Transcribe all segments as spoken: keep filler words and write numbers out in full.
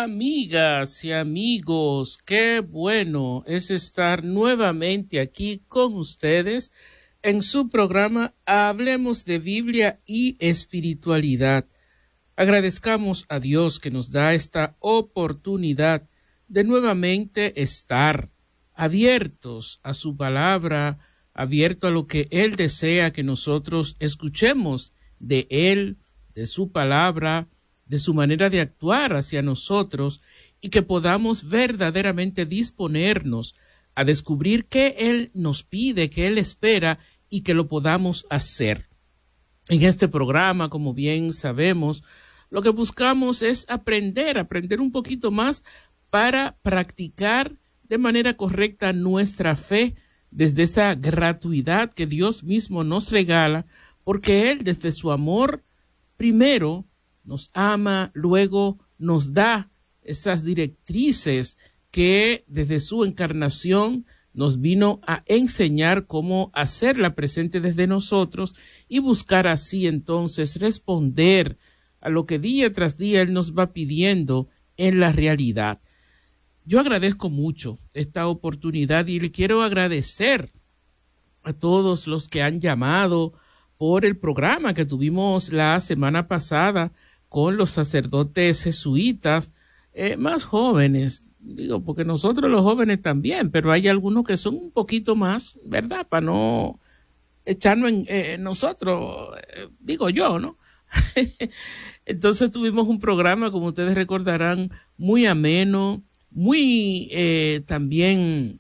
Amigas y amigos, qué bueno es estar nuevamente aquí con ustedes en su programa Hablemos de Biblia y Espiritualidad. Agradezcamos a Dios que nos da esta oportunidad de nuevamente estar abiertos a su palabra, abierto a lo que Él desea que nosotros escuchemos de Él, de su palabra, de su manera de actuar hacia nosotros, y que podamos verdaderamente disponernos a descubrir qué Él nos pide, qué Él espera, y que lo podamos hacer. En este programa, como bien sabemos, lo que buscamos es aprender, aprender un poquito más para practicar de manera correcta nuestra fe desde esa gratuidad que Dios mismo nos regala, porque Él desde su amor primero nos ama, luego nos da esas directrices que desde su encarnación nos vino a enseñar cómo hacerla presente desde nosotros y buscar así entonces responder a lo que día tras día Él nos va pidiendo en la realidad. Yo agradezco mucho esta oportunidad y le quiero agradecer a todos los que han llamado por el programa que tuvimos la semana pasada con los sacerdotes jesuitas eh, más jóvenes, digo, porque nosotros los jóvenes también, pero hay algunos que son un poquito más, ¿verdad? Para no echarnos en eh, nosotros, eh, digo yo, ¿no? Entonces tuvimos un programa, como ustedes recordarán, muy ameno, muy eh, también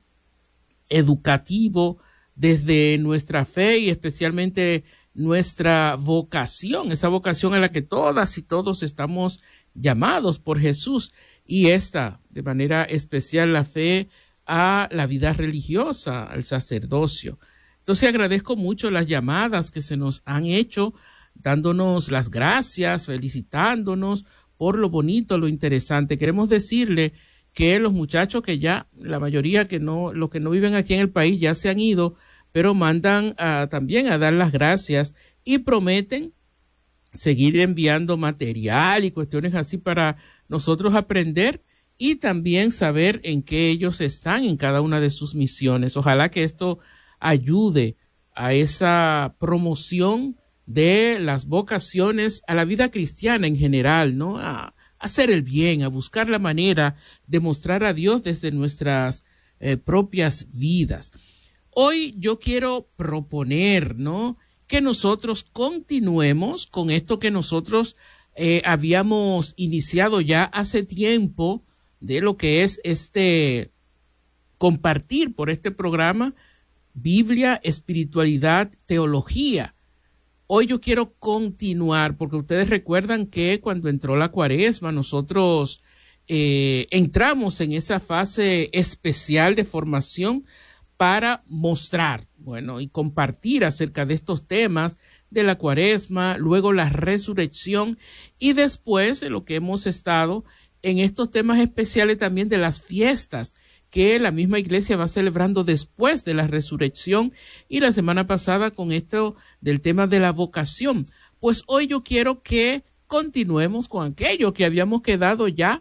educativo desde nuestra fe y especialmente nuestra vocación, esa vocación a la que todas y todos estamos llamados por Jesús, y esta, de manera especial, la fe a la vida religiosa, al sacerdocio. Entonces agradezco mucho las llamadas que se nos han hecho, dándonos las gracias, felicitándonos por lo bonito, lo interesante. Queremos decirle que los muchachos que ya, la mayoría que no, los que no viven aquí en el país ya se han ido, pero mandan a, también a dar las gracias y prometen seguir enviando material y cuestiones así para nosotros aprender y también saber en qué ellos están en cada una de sus misiones. Ojalá que esto ayude a esa promoción de las vocaciones a la vida cristiana en general, ¿no? A, a hacer el bien, a buscar la manera de mostrar a Dios desde nuestras eh, propias vidas. Hoy yo quiero proponer, ¿no?, que nosotros continuemos con esto que nosotros eh, habíamos iniciado ya hace tiempo, de lo que es este compartir por este programa Biblia, espiritualidad, teología. Hoy yo quiero continuar porque ustedes recuerdan que cuando entró la Cuaresma nosotros eh, entramos en esa fase especial de formación para mostrar, bueno, y compartir acerca de estos temas de la Cuaresma, luego la resurrección y después de lo que hemos estado en estos temas especiales también de las fiestas que la misma iglesia va celebrando después de la resurrección, y la semana pasada con esto del tema de la vocación. Pues hoy yo quiero que continuemos con aquello que habíamos quedado ya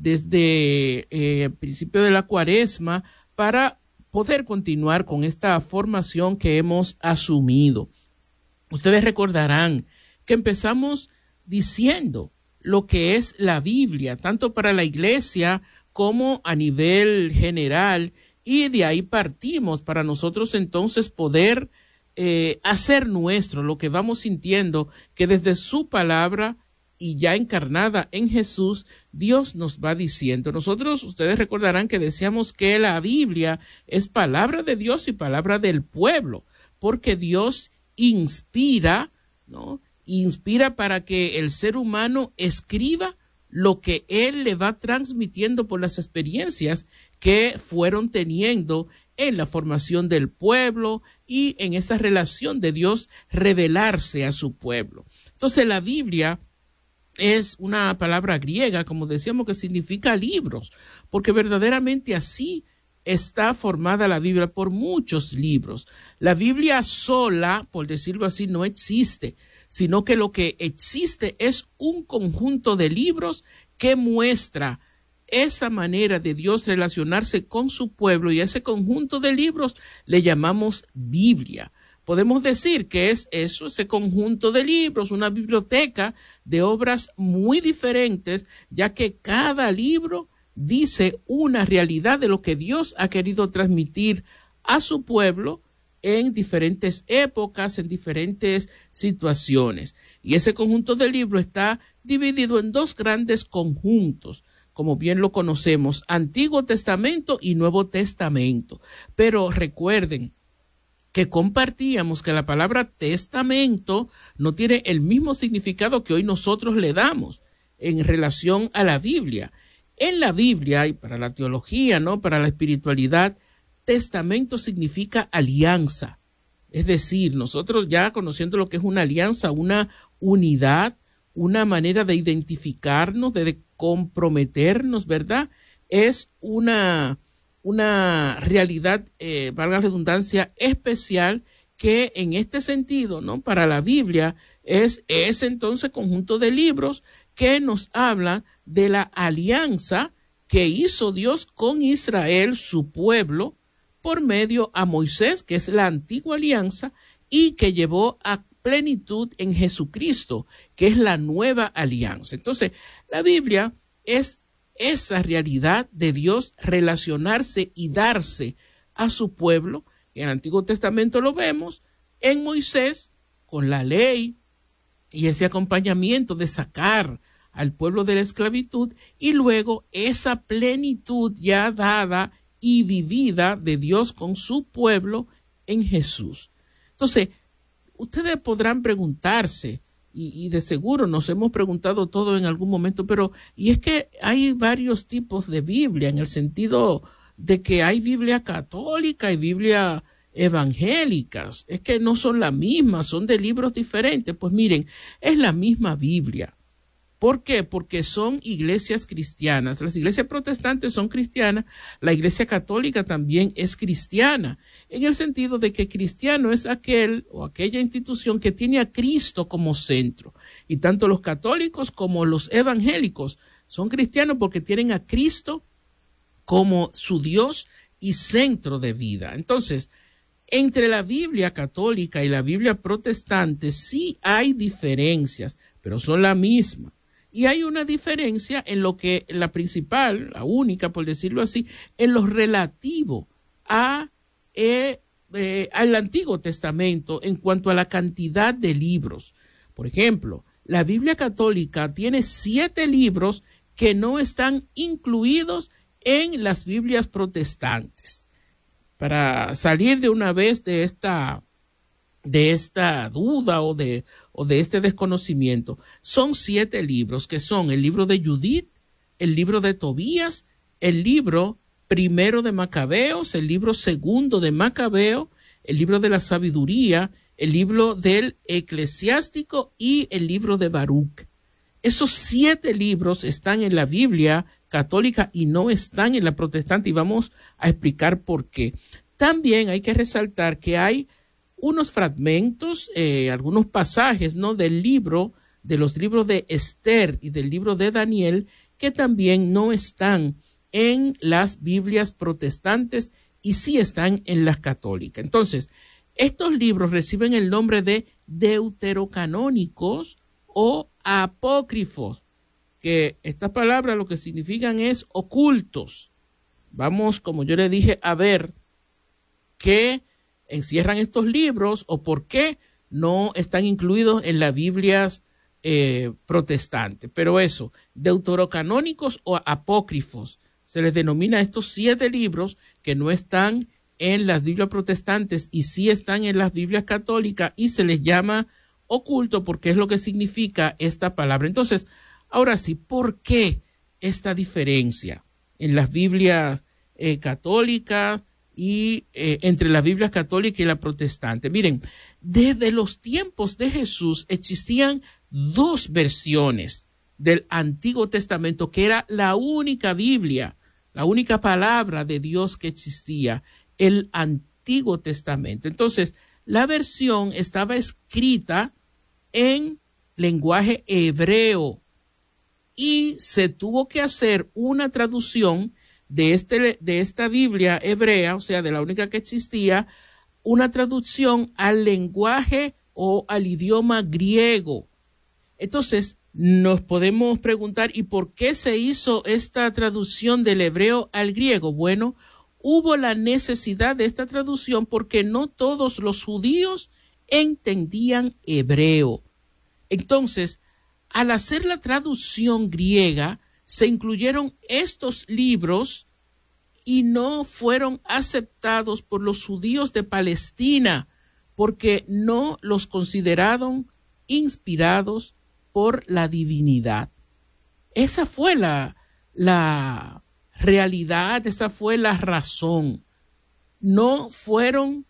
desde eh, el principio de la Cuaresma para poder continuar con esta formación que hemos asumido. Ustedes recordarán que empezamos diciendo lo que es la Biblia, tanto para la iglesia como a nivel general, y de ahí partimos para nosotros entonces poder eh, hacer nuestro lo que vamos sintiendo que desde su palabra y ya encarnada en Jesús, Dios nos va diciendo. Nosotros, ustedes recordarán que decíamos que la Biblia es palabra de Dios y palabra del pueblo, porque Dios inspira, ¿no? Inspira para que el ser humano escriba lo que Él le va transmitiendo por las experiencias que fueron teniendo en la formación del pueblo y en esa relación de Dios revelarse a su pueblo. Entonces la Biblia es una palabra griega, como decíamos, que significa libros, porque verdaderamente así está formada la Biblia, por muchos libros. La Biblia sola, por decirlo así, no existe, sino que lo que existe es un conjunto de libros que muestra esa manera de Dios relacionarse con su pueblo y ese conjunto de libros le llamamos Biblia. Podemos decir que es eso, ese conjunto de libros, una biblioteca de obras muy diferentes, ya que cada libro dice una realidad de lo que Dios ha querido transmitir a su pueblo en diferentes épocas, en diferentes situaciones. Y ese conjunto de libros está dividido en dos grandes conjuntos, como bien lo conocemos, Antiguo Testamento y Nuevo Testamento. Pero recuerden que compartíamos que la palabra testamento no tiene el mismo significado que hoy nosotros le damos en relación a la Biblia. En la Biblia y para la teología, ¿no?, para la espiritualidad, testamento significa alianza. Es decir, nosotros ya conociendo lo que es una alianza, una unidad, una manera de identificarnos, de comprometernos, ¿verdad? Es una, una realidad, eh, valga la redundancia, especial que en este sentido, ¿no?, para la Biblia es ese entonces conjunto de libros que nos habla de la alianza que hizo Dios con Israel, su pueblo, por medio a Moisés, que es la antigua alianza, y que llevó a plenitud en Jesucristo, que es la nueva alianza. Entonces, la Biblia es esa realidad de Dios relacionarse y darse a su pueblo. En el Antiguo Testamento lo vemos en Moisés, con la ley y ese acompañamiento de sacar al pueblo de la esclavitud, y luego esa plenitud ya dada y vivida de Dios con su pueblo en Jesús. Entonces, ustedes podrán preguntarse, y, y de seguro nos hemos preguntado todo en algún momento, pero y es que hay varios tipos de Biblia, en el sentido de que hay Biblia católica y Biblia evangélicas. Es que no son la misma, son de libros diferentes. Pues miren, es la misma Biblia. ¿Por qué? Porque son iglesias cristianas. Las iglesias protestantes son cristianas, la iglesia católica también es cristiana, en el sentido de que cristiano es aquel o aquella institución que tiene a Cristo como centro. Y tanto los católicos como los evangélicos son cristianos porque tienen a Cristo como su Dios y centro de vida. Entonces, entre la Biblia católica y la Biblia protestante sí hay diferencias, pero son la misma. Y hay una diferencia en lo que la principal, la única, por decirlo así, en lo relativo a, eh, eh, al Antiguo Testamento en cuanto a la cantidad de libros. Por ejemplo, la Biblia católica tiene siete libros que no están incluidos en las Biblias protestantes. Para salir de una vez de esta de esta duda o de, o de este desconocimiento, son siete libros que son el libro de Judith, el libro de Tobías, el libro primero de Macabeos, el libro segundo de Macabeo, el libro de la sabiduría, el libro del eclesiástico y el libro de Baruch. Esos siete libros están en la Biblia católica y no están en la protestante, y vamos a explicar por qué. También hay que resaltar que hay unos fragmentos, eh, algunos pasajes, ¿no?, del libro, de los libros de Esther y del libro de Daniel, que también no están en las Biblias protestantes y sí están en las católicas. Entonces, estos libros reciben el nombre de deuterocanónicos o apócrifos, que estas palabras lo que significan es ocultos. Vamos, como yo le dije, a ver qué encierran estos libros o por qué no están incluidos en las Biblias eh, protestantes. Pero eso, deuterocanónicos o apócrifos, se les denomina a estos siete libros que no están en las Biblias protestantes y sí están en las Biblias católicas, y se les llama oculto porque es lo que significa esta palabra. Entonces, ahora sí, ¿por qué esta diferencia en las Biblias eh, católicas y eh, entre la Biblia católica y la protestante? Miren, desde los tiempos de Jesús existían dos versiones del Antiguo Testamento, que era la única Biblia, la única palabra de Dios que existía, el Antiguo Testamento. Entonces, la versión estaba escrita en lenguaje hebreo, y se tuvo que hacer una traducción de, este, de esta Biblia hebrea, o sea, de la única que existía, una traducción al lenguaje o al idioma griego. Entonces, nos podemos preguntar, ¿y por qué se hizo esta traducción del hebreo al griego? Bueno, hubo la necesidad de esta traducción porque no todos los judíos entendían hebreo. Entonces, al hacer la traducción griega, se incluyeron estos libros y no fueron aceptados por los judíos de Palestina porque no los consideraron inspirados por la divinidad. Esa fue la, la realidad, esa fue la razón. No fueron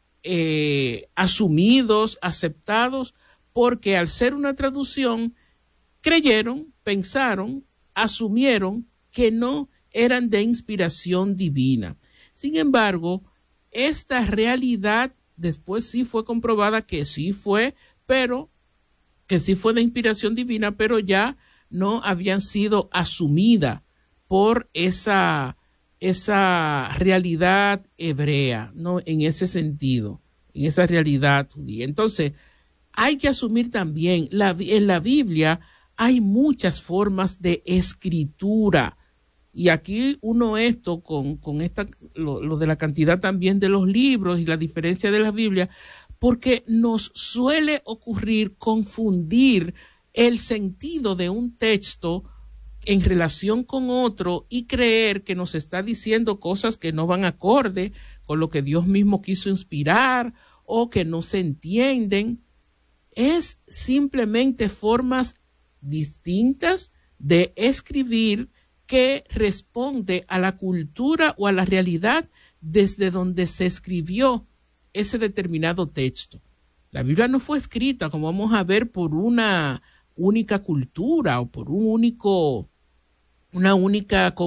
eh, asumidos, aceptados, porque al ser una traducción, creyeron, pensaron, asumieron que no eran de inspiración divina. Sin embargo, esta realidad después sí fue comprobada que sí fue, pero que sí fue de inspiración divina, pero ya no habían sido asumidas por esa, esa realidad hebrea, ¿no? En ese sentido, en esa realidad judía. Entonces, hay que asumir también, la, en la Biblia hay muchas formas de escritura. Y aquí uno esto, con, con esta, lo, lo de la cantidad también de los libros y la diferencia de la Biblia, porque nos suele ocurrir confundir el sentido de un texto en relación con otro y creer que nos está diciendo cosas que no van acorde con lo que Dios mismo quiso inspirar o que no se entienden. Es simplemente formas distintas de escribir que responde a la cultura o a la realidad desde donde se escribió ese determinado texto. La Biblia no fue escrita, como vamos a ver, por una única cultura o por un único, una única